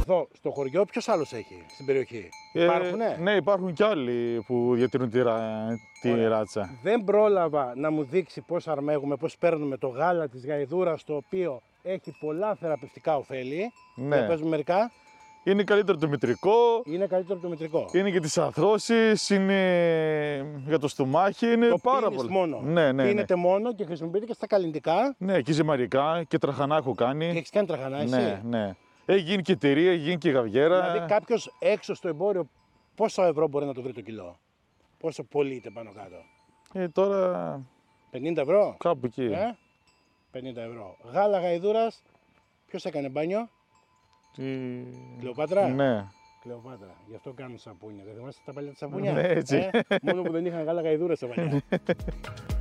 Εδώ στο χωριό ποιος άλλος έχει στην περιοχή? Υπάρχουνε? Ναι, υπάρχουν κι άλλοι που διατηρούν τη ράτσα. Δεν πρόλαβα να μου δείξει πώς αρμέγουμε, πώς παίρνουμε το γάλα της γαϊδούρας, το οποίο έχει πολλά θεραπευτικά ωφέλη. Ναι. Για παίζουμε μερικά. Είναι καλύτερο το μητρικό, Είναι καλύτερο από το μητρικό. είναι και τις αρθρώσεις, είναι για το στομάχι, είναι Το πάρα πίνεις πολύ. μόνο. Ναι. Πίνεται μόνο και χρησιμοποιείται και στα καλλυντικά. Ναι, και ζυμαρικά και τραχανά έχω κάνει. Και έχεις κάνει τραχανά εσύ. Ναι. Έχει γίνει και εταιρεία, έχει γίνει και γαβιέρα. Δηλαδή κάποιος έξω στο εμπόριο πόσα ευρώ μπορεί να το βρει το κιλό? Πόσο πωλείται πάνω κάτω? Τώρα 50 ευρώ? κάπου εκεί. 50 ευρώ. Γάλα γαϊδούρας. Ποιος έκανε μπάνιο? Κλεοπάτρα. Ναι. Κλεοπάτρα. Γι' αυτό κάνουν σαπούνια. Δεν θυμάστε τα παλιά τα σαπούνια? Ναι, έτσι. Μόνο που δεν είχαν γάλα γαϊδούρας στα παλιά.